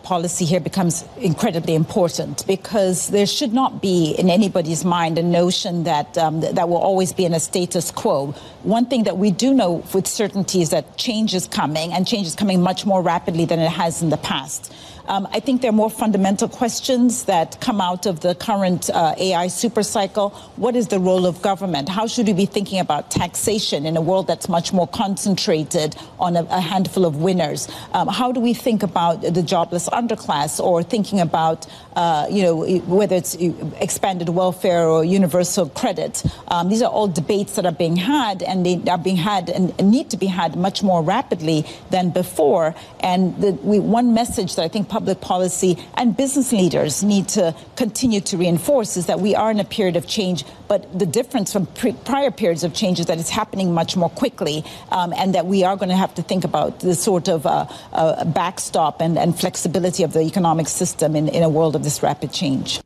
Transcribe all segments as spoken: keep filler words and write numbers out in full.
policy here becomes incredibly important, because there should not be in anybody's mind a notion that um, that will always be in a status quo. One thing that we do know with certainty is that change is coming, and change is coming much more rapidly than it has in the past. Um, I think there are more fundamental questions that come out of the current uh, A I supercycle. What is the role of government? How should we be thinking about taxation in a world that's much more concentrated on a, a handful of winners? Um, how do we think about the jobless underclass, or thinking about, uh, you know, whether it's expanded welfare or universal credit? Um, these are all debates that are being had, and they are being had and need to be had much more rapidly than before. And the, we, one message that I think public policy and business leaders need to continue to reinforce is that we are in a period of change, but the difference from pre prior periods of change is that it's happening much more quickly, um, and that we are going to have to think about the sort of uh, uh, backstop and, and flexibility of the economic system in, in a world of this rapid change.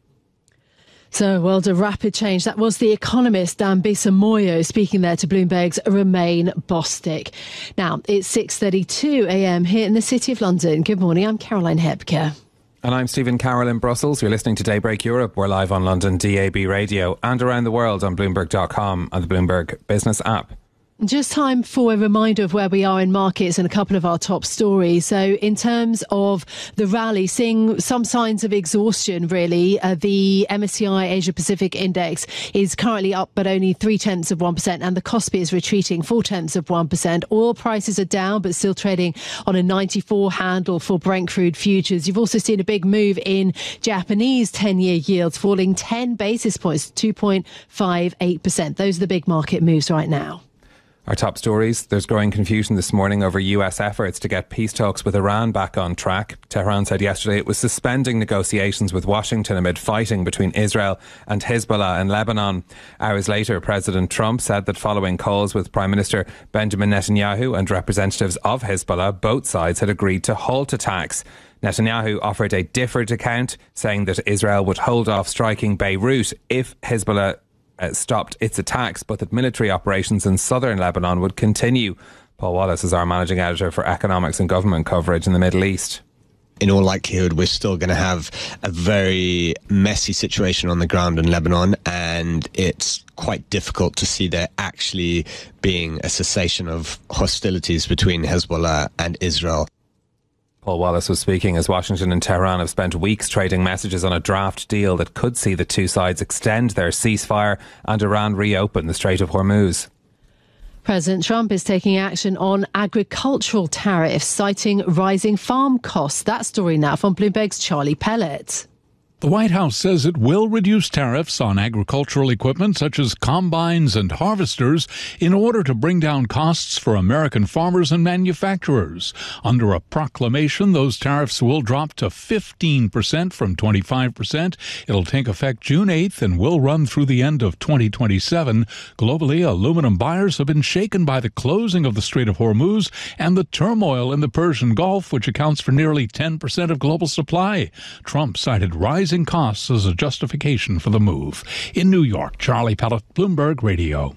So, a world of rapid change. That was the economist Dambisa Moyo speaking there to Bloomberg's Romaine Bostick. Now, it's six thirty-two a m here in the City of London. Good morning, I'm Caroline Hebke. And I'm Stephen Carroll in Brussels. You're listening to Daybreak Europe. We're live on London D A B radio and around the world on Bloomberg dot com and the Bloomberg Business app. Just time for a reminder of where we are in markets and a couple of our top stories. So in terms of the rally, seeing some signs of exhaustion, really. Uh, the M S C I Asia Pacific Index is currently up, but only three tenths of one percent, and the Kospi is retreating four tenths of one percent. Oil prices are down, but still trading on a ninety-four handle for Brent crude futures. You've also seen a big move in Japanese ten-year yields, falling ten basis points to two point five eight percent. Those are the big market moves right now. Our top stories. There's growing confusion this morning over U S efforts to get peace talks with Iran back on track. Tehran said yesterday it was suspending negotiations with Washington amid fighting between Israel and Hezbollah in Lebanon. Hours later, President Trump said that following calls with Prime Minister Benjamin Netanyahu and representatives of Hezbollah, both sides had agreed to halt attacks. Netanyahu offered a different account, saying that Israel would hold off striking Beirut if Hezbollah Uh, stopped its attacks, but that military operations in southern Lebanon would continue. Paul Wallace is our managing editor for economics and government coverage in the Middle East. In all likelihood, we're still going to have a very messy situation on the ground in Lebanon, and it's quite difficult to see there actually being a cessation of hostilities between Hezbollah and Israel. Paul Wallace was speaking as Washington and Tehran have spent weeks trading messages on a draft deal that could see the two sides extend their ceasefire and Iran reopen the Strait of Hormuz. President Trump is taking action on agricultural tariffs, citing rising farm costs. That story now from Bloomberg's Charlie Pellet. The White House says it will reduce tariffs on agricultural equipment such as combines and harvesters in order to bring down costs for American farmers and manufacturers. Under a proclamation, those tariffs will drop to fifteen percent from twenty-five percent. It'll take effect June eighth and will run through the end of twenty twenty-seven. Globally, aluminum buyers have been shaken by the closing of the Strait of Hormuz and the turmoil in the Persian Gulf, which accounts for nearly ten percent of global supply. Trump cited rising costs as a justification for the move. In New York, Charlie Pellet, Bloomberg Radio.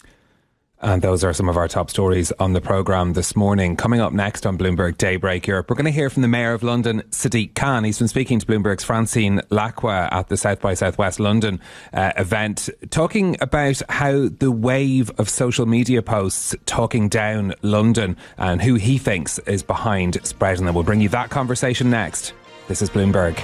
And those are some of our top stories on the programme this morning. Coming up next on Bloomberg Daybreak Europe, we're going to hear from the Mayor of London, Sadiq Khan. He's been speaking to Bloomberg's Francine Lacqua at the South by Southwest London uh, event, talking about how the wave of social media posts talking down London and who he thinks is behind spreading them. We'll bring you that conversation next. This is Bloomberg.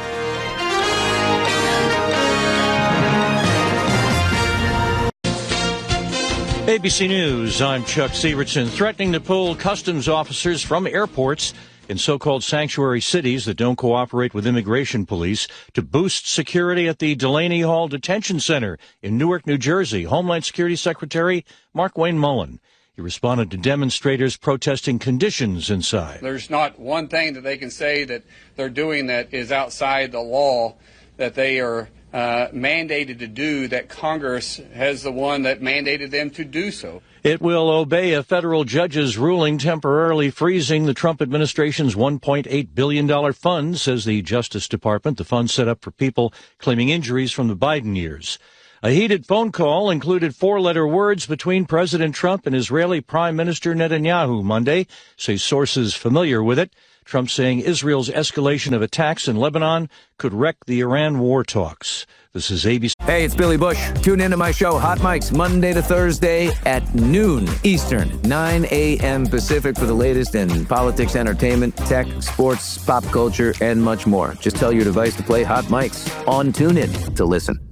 A B C News, I'm Chuck Sievertson. Threatening to pull customs officers from airports in so-called sanctuary cities that don't cooperate with immigration police to boost security at the Delaney Hall Detention Center in Newark, New Jersey. Homeland Security Secretary Markwayne Mullin. He responded to demonstrators protesting conditions inside. There's not one thing that they can say that they're doing that is outside the law, that they are Uh, mandated to do, that Congress has the one that mandated them to do so. It will obey a federal judge's ruling temporarily freezing the Trump administration's one point eight billion dollars fund, says the Justice Department. The fund set up for people claiming injuries from the Biden years. A heated phone call included four-letter words between President Trump and Israeli Prime Minister Netanyahu Monday, say sources familiar with it. Trump saying Israel's escalation of attacks in Lebanon could wreck the Iran war talks. This is A B C. Hey, it's Billy Bush. Tune into my show, Hot Mics, Monday to Thursday at noon Eastern, nine a.m. Pacific for the latest in politics, entertainment, tech, sports, pop culture, and much more. Just tell your device to play Hot Mics on TuneIn to listen.